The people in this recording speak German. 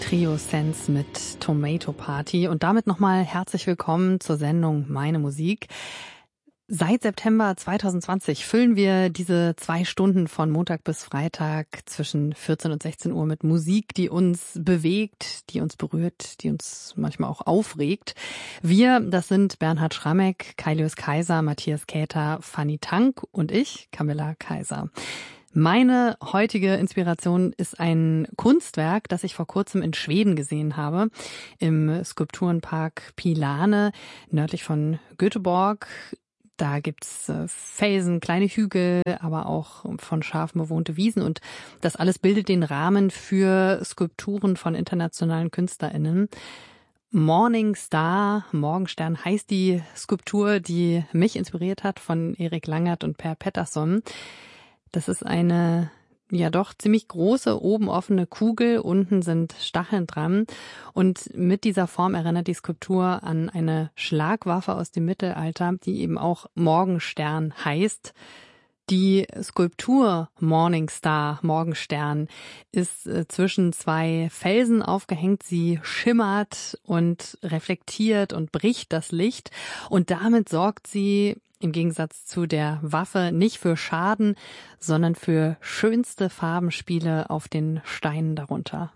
Trio Sense mit Tomato Party und damit nochmal herzlich willkommen zur Sendung Meine Musik. Seit September 2020 füllen wir diese 2 Stunden von Montag bis Freitag zwischen 14 und 16 Uhr mit Musik, die uns bewegt, die uns berührt, die uns manchmal auch aufregt. Wir, das sind Bernhard Schrammeck, Kailius Kaiser, Matthias Käther, Fanny Tank und ich, Camilla Kaiser. Meine heutige Inspiration ist ein Kunstwerk, das ich vor kurzem in Schweden gesehen habe, im Skulpturenpark Pilane, nördlich von Göteborg. Da gibt's Felsen, kleine Hügel, aber auch von Schafen bewohnte Wiesen und das alles bildet den Rahmen für Skulpturen von internationalen KünstlerInnen. Morning Star, Morgenstern heißt die Skulptur, die mich inspiriert hat, von Erik Langert und Per Pettersson. Das ist eine ja doch ziemlich große, oben offene Kugel, unten sind Stacheln dran und mit dieser Form erinnert die Skulptur an eine Schlagwaffe aus dem Mittelalter, die eben auch Morgenstern heißt. Die Skulptur Morning Star, Morgenstern, ist zwischen 2 Felsen aufgehängt. Sie schimmert und reflektiert und bricht das Licht und damit sorgt sie im Gegensatz zu der Waffe nicht für Schaden, sondern für schönste Farbenspiele auf den Steinen darunter.